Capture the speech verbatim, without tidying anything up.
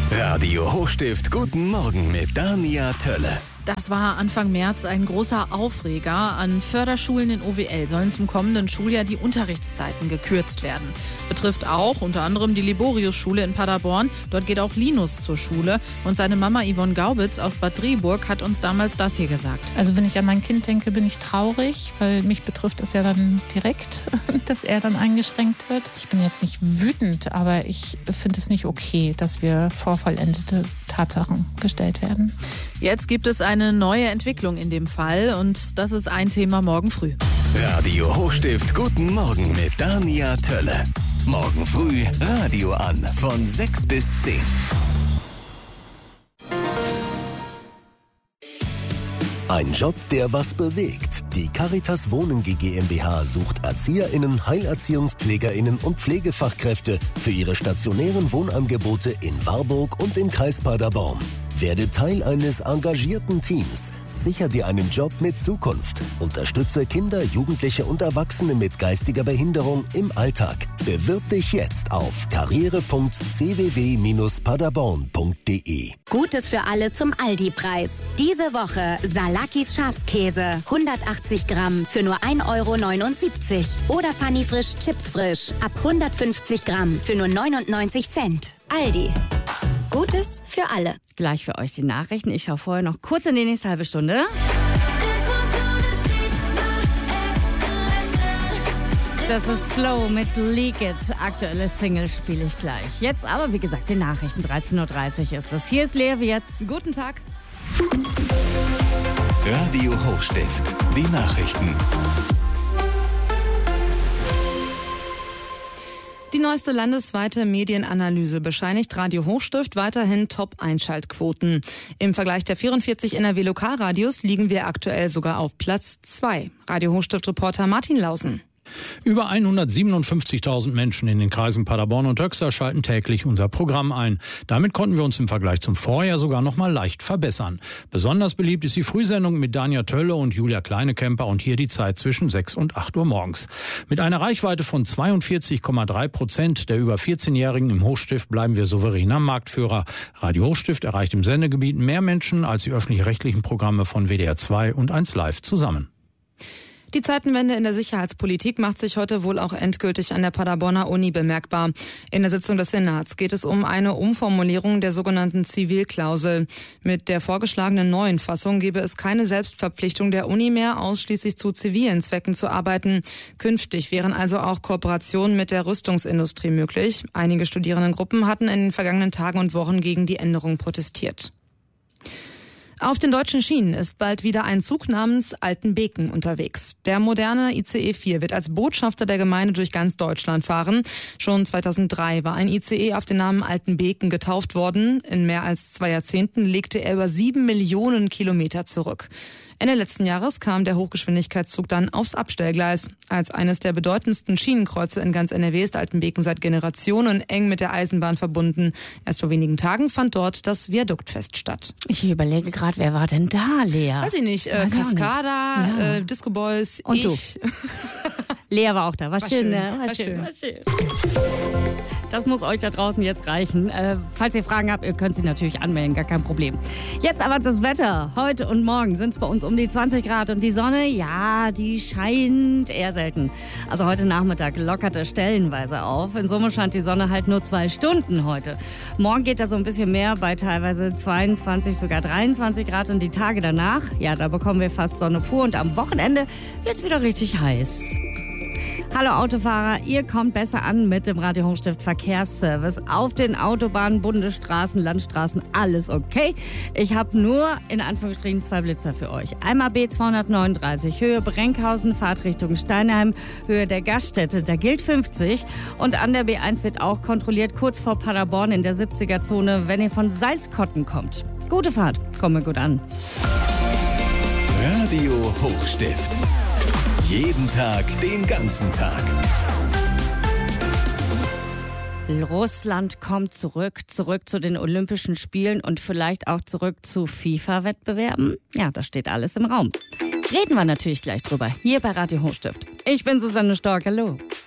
Radio Hochstift, guten Morgen mit Dania Tölle. Das war Anfang März ein großer Aufreger. An Förderschulen in O W L sollen zum kommenden Schuljahr die Unterrichtszeiten gekürzt werden. Betrifft auch unter anderem die Liborius-Schule in Paderborn. Dort geht auch Linus zur Schule. Und seine Mama Yvonne Gaubitz aus Bad Driburg hat uns damals das hier gesagt. Also wenn ich an mein Kind denke, bin ich traurig, weil mich betrifft das ja dann direkt, dass er dann eingeschränkt wird. Ich bin jetzt nicht wütend, aber ich finde es nicht okay, dass wir vor vollendete Tatsachen gestellt werden. Jetzt gibt es eine neue Entwicklung in dem Fall und das ist ein Thema morgen früh. Radio Hochstift, guten Morgen mit Dania Tölle. Morgen früh Radio an von sechs bis zehn. Ein Job, der was bewegt. Die Caritas Wohnen GmbH sucht ErzieherInnen, HeilerziehungspflegerInnen und Pflegefachkräfte für ihre stationären Wohnangebote in Warburg und im Kreis Paderborn. Werde Teil eines engagierten Teams. Sichere dir einen Job mit Zukunft. Unterstütze Kinder, Jugendliche und Erwachsene mit geistiger Behinderung im Alltag. Bewirb dich jetzt auf karriere punkt c w w bindestrich paderborn punkt d e. Gutes für alle zum Aldi-Preis. Diese Woche Salakis Schafskäse. hundertachtzig Gramm für nur ein Euro neunundsiebzig. Oder Fanny Frisch Chips Frisch. Ab hundertfünfzig Gramm für nur neunundneunzig Cent. Aldi. Gutes für alle. Gleich für euch die Nachrichten. Ich schaue vorher noch kurz in die nächste halbe Stunde. Das ist Flow mit Leak It. Aktuelle Single spiele ich gleich. Jetzt aber, wie gesagt, die Nachrichten. dreizehn Uhr dreißig ist es. Hier ist Lea Wirz. Guten Tag. Radio Hochstift, die Nachrichten. Die neueste landesweite Medienanalyse bescheinigt Radio Hochstift weiterhin Top-Einschaltquoten. Im Vergleich der vierundvierzig N R W-Lokalradios liegen wir aktuell sogar auf Platz zwei. Radio Hochstift-Reporter Martin Lausen. Über hundertsiebenundfünfzigtausend Menschen in den Kreisen Paderborn und Höxter schalten täglich unser Programm ein. Damit konnten wir uns im Vergleich zum Vorjahr sogar noch mal leicht verbessern. Besonders beliebt ist die Frühsendung mit Dania Tölle und Julia Kleinekemper und hier die Zeit zwischen sechs und acht Uhr morgens. Mit einer Reichweite von zweiundvierzig Komma drei Prozent der über vierzehnjährigen im Hochstift bleiben wir souveräner Marktführer. Radio Hochstift erreicht im Sendegebiet mehr Menschen als die öffentlich-rechtlichen Programme von W D R zwei und eins Live zusammen. Die Zeitenwende in der Sicherheitspolitik macht sich heute wohl auch endgültig an der Paderborner Uni bemerkbar. In der Sitzung des Senats geht es um eine Umformulierung der sogenannten Zivilklausel. Mit der vorgeschlagenen neuen Fassung gebe es keine Selbstverpflichtung der Uni mehr, ausschließlich zu zivilen Zwecken zu arbeiten. Künftig wären also auch Kooperationen mit der Rüstungsindustrie möglich. Einige Studierendengruppen hatten in den vergangenen Tagen und Wochen gegen die Änderung protestiert. Auf den deutschen Schienen ist bald wieder ein Zug namens Altenbeken unterwegs. Der moderne I C E vier wird als Botschafter der Gemeinde durch ganz Deutschland fahren. Schon zweitausenddrei war ein I C E auf den Namen Altenbeken getauft worden. In mehr als zwei Jahrzehnten legte er über sieben Millionen Kilometer zurück. Ende letzten Jahres kam der Hochgeschwindigkeitszug dann aufs Abstellgleis. Als eines der bedeutendsten Schienenkreuze in ganz N R W ist Altenbeken seit Generationen eng mit der Eisenbahn verbunden. Erst vor wenigen Tagen fand dort das Viaduktfest statt. Ich überlege gerade, wer war denn da, Lea? Weiß ich nicht. Äh, Cascada, nicht. Ja. äh, Disco Boys, und ich. Du. Lea war auch da. War, war schön, schön, ne? War, war schön, schön. War schön. Das muss euch da draußen jetzt reichen. Äh, falls ihr Fragen habt, ihr könnt sie natürlich anmelden, gar kein Problem. Jetzt aber das Wetter. Heute und morgen sind es bei uns um die zwanzig Grad und die Sonne, ja, die scheint eher selten. Also heute Nachmittag lockert es stellenweise auf. In Summe scheint die Sonne halt nur zwei Stunden heute. Morgen geht da so ein bisschen mehr bei teilweise zweiundzwanzig, sogar dreiundzwanzig Grad und die Tage danach, ja, da bekommen wir fast Sonne pur und am Wochenende wird's wieder richtig heiß. Hallo Autofahrer, ihr kommt besser an mit dem Radio Hochstift Verkehrsservice. Auf den Autobahnen, Bundesstraßen, Landstraßen, alles okay. Ich habe nur in Anführungsstrichen zwei Blitzer für euch. Einmal B zweihundertneununddreißig, Höhe Brenkhausen, Fahrtrichtung Steinheim, Höhe der Gaststätte, da gilt fünfzig. Und an der B eins wird auch kontrolliert, kurz vor Paderborn in der siebziger-Zone, wenn ihr von Salzkotten kommt. Gute Fahrt, komme gut an. Radio Hochstift. Jeden Tag, den ganzen Tag. Russland kommt zurück, zurück zu den Olympischen Spielen und vielleicht auch zurück zu FIFA-Wettbewerben. Ja, das steht alles im Raum. Reden wir natürlich gleich drüber, hier bei Radio Hochstift. Ich bin Susanne Stork, hallo.